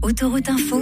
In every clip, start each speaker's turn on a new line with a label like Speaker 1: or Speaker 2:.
Speaker 1: Autoroute Info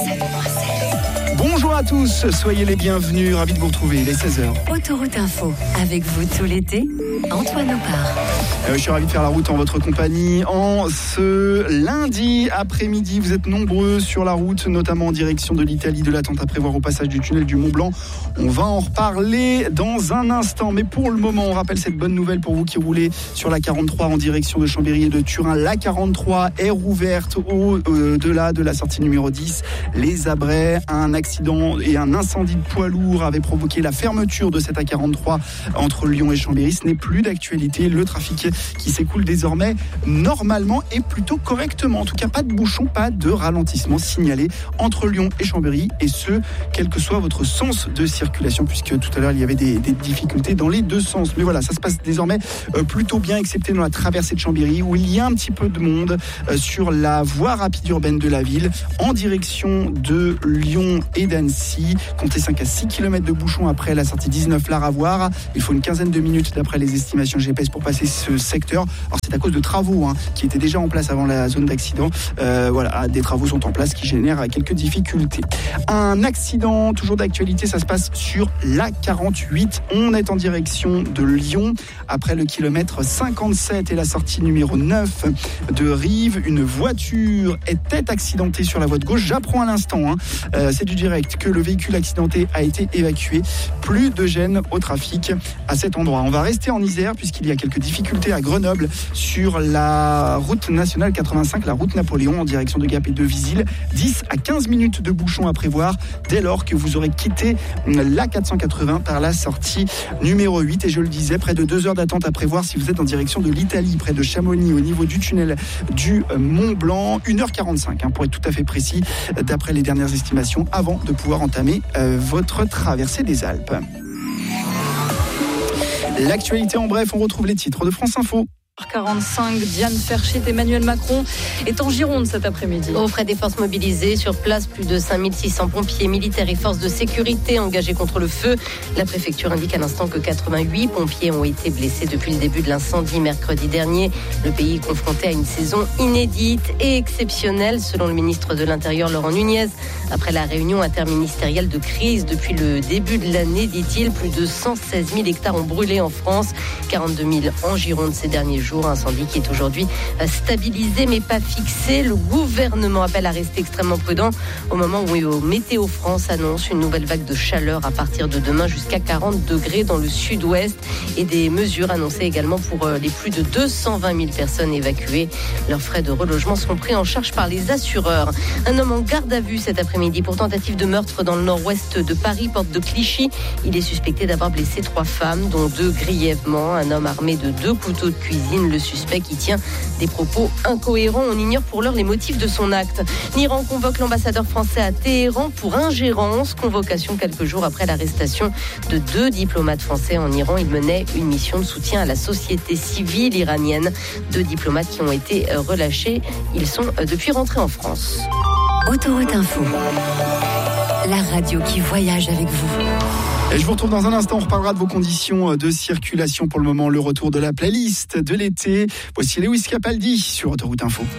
Speaker 1: 107.7.
Speaker 2: Bonjour à tous, soyez les bienvenus, ravi de vous retrouver, il est 16h.
Speaker 1: Autoroute Info, avec vous tout l'été, Antoine Opar.
Speaker 2: Je suis ravi de faire la route en votre compagnie en ce lundi après-midi. Vous êtes nombreux sur la route, notamment en direction de l'Italie, de l'attente à prévoir au passage du tunnel du Mont-Blanc. On va en reparler dans un instant, mais pour le moment, on rappelle cette bonne nouvelle pour vous qui roulez sur la 43 en direction de Chambéry et de Turin. La 43 est rouverte au-delà de la sortie numéro 10. Les Abrets, un accident et un incendie de poids lourd avaient provoqué la fermeture de cette A43 entre Lyon et Chambéry. Ce n'est plus d'actualité. Le trafic qui s'écoule désormais normalement et plutôt correctement. En tout cas, pas de bouchon, pas de ralentissement signalé entre Lyon et Chambéry, et ce, quel que soit votre sens de circulation, puisque tout à l'heure, il y avait des difficultés dans les deux sens. Mais voilà, ça se passe désormais plutôt bien, excepté dans la traversée de Chambéry, où il y a un petit peu de monde sur la voie rapide urbaine de la ville, en direction de Lyon et d'Annecy. Comptez 5 à 6 km de bouchons après la sortie 19 Laravoir. Il faut une quinzaine de minutes d'après les estimations GPS pour passer ce secteur. Alors c'est à cause de travaux qui étaient déjà en place avant la zone d'accident. Voilà, des travaux sont en place qui génèrent quelques difficultés. Un accident toujours d'actualité, ça se passe sur la 48. On est en direction de Lyon après le kilomètre 57 et la sortie numéro 9 de Rive. Une voiture était accidentée sur la voie de gauche. J'apprends à l'instant, c'est du direct, que le véhicule accidenté a été évacué. Plus de gêne au trafic à cet endroit. On va rester en Isère puisqu'il y a quelques difficultés à Grenoble sur la route nationale 85, la route Napoléon en direction de Gap et de Visil. 10 à 15 minutes de bouchon à prévoir dès lors que vous aurez quitté la 480 par la sortie numéro 8. Et je le disais, près de 2 heures d'attente à prévoir si vous êtes en direction de l'Italie, près de Chamonix, au niveau du tunnel du Mont-Blanc. 1h45 pour être tout à fait précis, d'après les dernières estimations, avant de pouvoir entamer votre traversée des Alpes. L'actualité en bref, on retrouve les titres de France Info.
Speaker 3: 45, Diane Ferchit, Emmanuel Macron est en Gironde cet après-midi.
Speaker 4: Aux frais des forces mobilisées, sur place, plus de 5600 pompiers, militaires et forces de sécurité engagés contre le feu. La préfecture indique à l'instant que 88 pompiers ont été blessés depuis le début de l'incendie mercredi dernier. Le pays est confronté à une saison inédite et exceptionnelle, selon le ministre de l'Intérieur Laurent Nunez. Après la réunion interministérielle de crise depuis le début de l'année, dit-il, plus de 116 000 hectares ont brûlé en France, 42 000 en Gironde ces derniers jours. Incendie qui est aujourd'hui stabilisé mais pas fixé. Le gouvernement appelle à rester extrêmement prudent au moment où Météo France annonce une nouvelle vague de chaleur à partir de demain jusqu'à 40 degrés dans le sud-ouest, et des mesures annoncées également pour les plus de 220 000 personnes évacuées. Leurs frais de relogement seront pris en charge par les assureurs. Un homme en garde à vue cet après-midi pour tentative de meurtre dans le nord-ouest de Paris, porte de Clichy. Il est suspecté d'avoir blessé 3 femmes, dont 2 grièvement. Un homme armé de 2 couteaux de cuisine. Le suspect qui tient des propos incohérents. On ignore pour l'heure les motifs de son acte. L'Iran convoque l'ambassadeur français à Téhéran pour ingérence. Convocation quelques jours après l'arrestation de 2 diplomates français en Iran. Ils menaient une mission de soutien à la société civile iranienne. 2 diplomates qui ont été relâchés. Ils sont depuis rentrés en France.
Speaker 1: Autoroute Info, la radio qui voyage avec vous.
Speaker 2: Et je vous retrouve dans un instant, on reparlera de vos conditions de circulation. Pour le moment, le retour de la playlist de l'été. Voici Lewis Capaldi sur Autoroute Info.